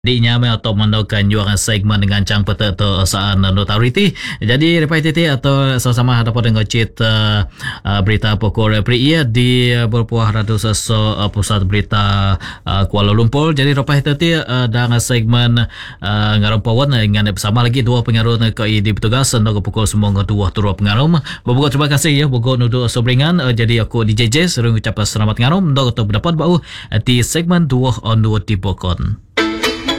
Dinya atau menawarkan jualan segmen dengan cang peta atau saan notariti. Jadi repai titi atau sama-sama hadapan dengan cerita berita pokok pria di berpuah radu seso pusat berita Kuala Lumpur. Jadi repai titi dengan segmen ngarumpawan dengan bersama lagi dua pengaruh ke di petugas untuk pukul semua dua turun pengaruh. Berbuka terima kasih ya buku nudu sobringan. Jadi aku di JJ sering ucapkan selamat ngarum untuk dapat bau di segmen 2 on 2 di pokon.